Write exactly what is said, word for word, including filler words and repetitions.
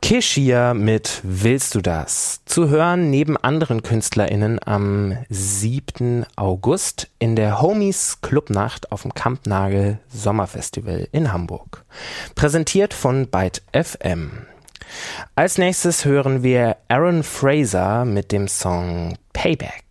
Keshia mit Willst du das? Zu hören neben anderen KünstlerInnen am siebten August in der Homies Clubnacht auf dem Kampnagel Sommerfestival in Hamburg. Präsentiert von Byte F M. Als nächstes hören wir Aaron Fraser mit dem Song Payback.